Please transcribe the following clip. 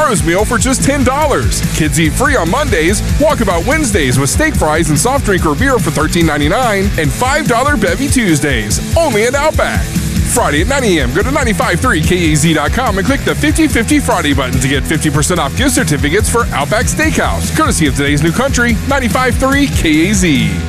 bros meal for just $10. Kids eat free on Mondays, Walkabout Wednesdays with steak fries and soft drink or beer for $13.99, and $5 Bevy Tuesdays, only at Outback. Friday at 9 a.m., go to 953kaz.com and click the 50/50 Friday button to get 50% off gift certificates for Outback Steakhouse, courtesy of Today's New Country, 95.3 KAZ.